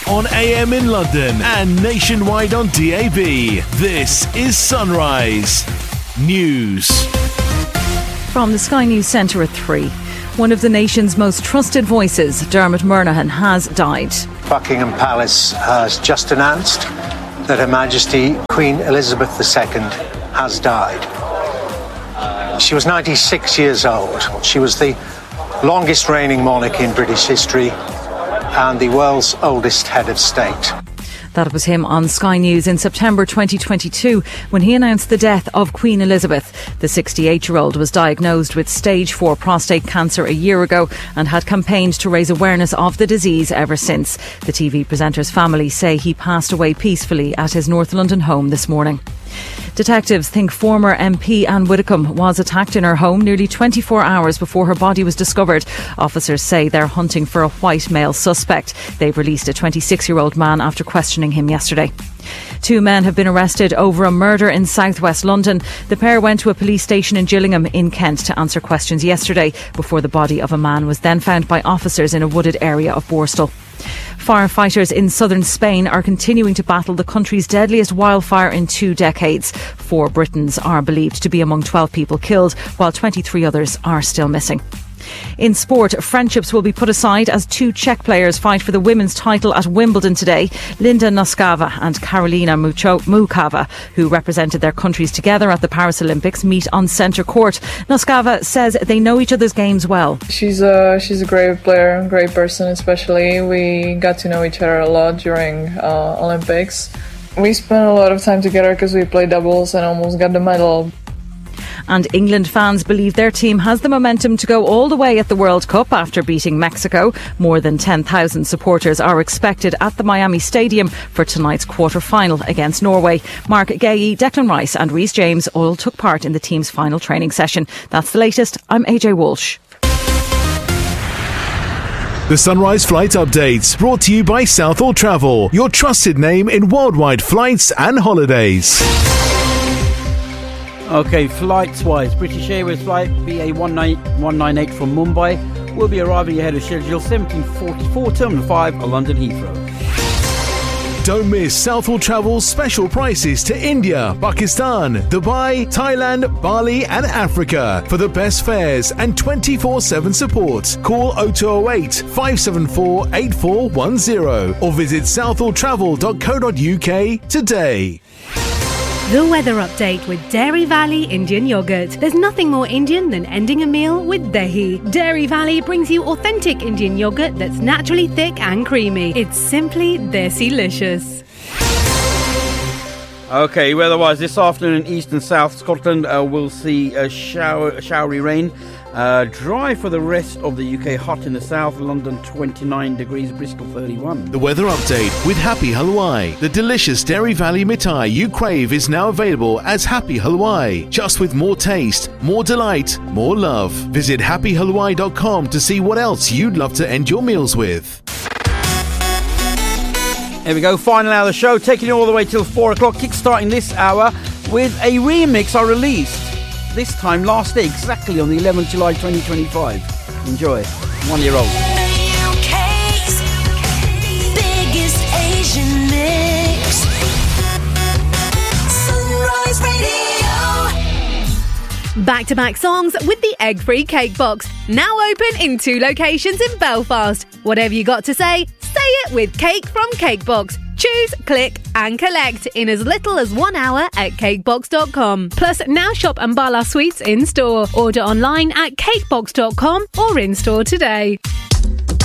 on AM in London and nationwide on DAB. This is Sunrise News. From the Sky News Centre at 3. One of the nation's most trusted voices, Dermot Murnaghan, has died. Buckingham Palace has just announced that Her Majesty Queen Elizabeth II has died. She was 96 years old. She was the longest reigning monarch in British history and the world's oldest head of state. That was him on Sky News in September 2022 when he announced the death of Queen Elizabeth. The 68-year-old was diagnosed with stage 4 prostate cancer a year ago and had campaigned to raise awareness of the disease ever since. The TV presenter's family say he passed away peacefully at his North London home this morning. Detectives think former MP Anne Widdecombe was attacked in her home nearly 24 hours before her body was discovered. Officers say they're hunting for a white male suspect. They've released a 26-year-old man after questioning him yesterday. 2 men have been arrested over a murder in southwest London. The pair went to a police station in Gillingham in Kent to answer questions yesterday before the body of a man was then found by officers in a wooded area of Borstal. Firefighters in southern Spain are continuing to battle the country's deadliest wildfire in 2 decades. 4 Britons are believed to be among 12 people killed, while 23 others are still missing. In sport, friendships will be put aside as 2 Czech players fight for the women's title at Wimbledon today. Linda Noskava and Karolina Mukava, who represented their countries together at the Paris Olympics, meet on centre court. Noskava says they know each other's games well. She's a great player, great person especially. We got to know each other a lot during Olympics. We spent a lot of time together because we played doubles and almost got the medal. And England fans believe their team has the momentum to go all the way at the World Cup after beating Mexico. More than 10,000 supporters are expected at the Miami Stadium for tonight's quarter-final against Norway. Mark Gahey, Declan Rice and Reece James all took part in the team's final training session. That's the latest. I'm AJ Walsh. The Sunrise Flight Updates, brought to you by Southall Travel, your trusted name in worldwide flights and holidays. Okay, flights-wise, British Airways flight BA198 from Mumbai will be arriving ahead of schedule 17:44, Terminal 5, London Heathrow. Don't miss Southall Travel's special prices to India, Pakistan, Dubai, Thailand, Bali and Africa for the best fares and 24/7 support. Call 0208 574 8410 or visit southalltravel.co.uk today. The weather update with Dairy Valley Indian Yogurt. There's nothing more Indian than ending a meal with dahi. Dairy Valley brings you authentic Indian yogurt that's naturally thick and creamy. It's simply desi-licious. Okay, weather-wise, this afternoon in east and south Scotland we'll see showery rain. Dry for the rest of the UK, hot in the south, London 29 degrees, Bristol 31. The weather update with Happy Halwai. The delicious Dairy Valley mithai you crave is now available as Happy Halwai, just with more taste, more delight, more love. Visit happyhalwai.com to see what else you'd love to end your meals with. Here we go, final hour of the show, taking you all the way till 4 o'clock, kick-starting this hour with a remix I released this time last day, exactly on the 11th July 2025. Enjoy. 1-year-old. UK's biggest Asian mix. Sunrise Radio. Back-to-back songs with the egg-free cake box. Now open in 2 locations in Belfast. Whatever you got to say it with Cake from Cakebox. Choose, click and collect in as little as 1 hour at cakebox.com. Plus, now shop Ambala Sweets in store. Order online at cakebox.com or in store today.